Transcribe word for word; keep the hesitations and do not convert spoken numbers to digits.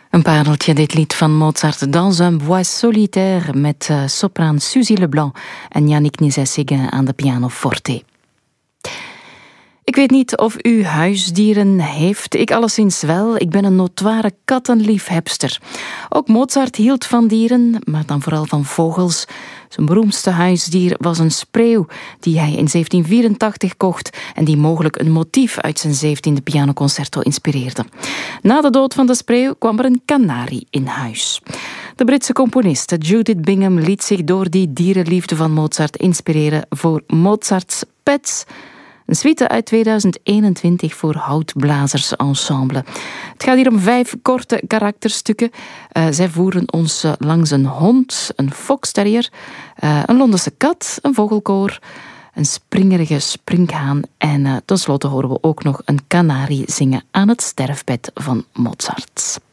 Een pareltje, dit lied van Mozart, Dans un bois solitaire, met uh, sopraan Suzy Leblanc en Yannick Nézet-Séguin aan de pianoforte. Ik weet niet of u huisdieren heeft. Ik alleszins wel. Ik ben een notoire kattenliefhebster. Ook Mozart hield van dieren, maar dan vooral van vogels. Zijn beroemdste huisdier was een spreeuw die hij in zeventien vierentachtig kocht en die mogelijk een motief uit zijn zeventiende pianoconcerto inspireerde. Na de dood van de spreeuw kwam er een kanarie in huis. De Britse componiste Judith Bingham liet zich door die dierenliefde van Mozart inspireren voor Mozart's Pets, een suite uit tweeduizend eenentwintig voor Houtblazers Ensemble. Het gaat hier om vijf korte karakterstukken. Uh, zij voeren ons uh, langs een hond, een foxterrier, uh, een Londense kat, een vogelkoor, een springerige sprinkhaan en uh, tenslotte horen we ook nog een kanarie zingen aan het sterfbed van Mozart.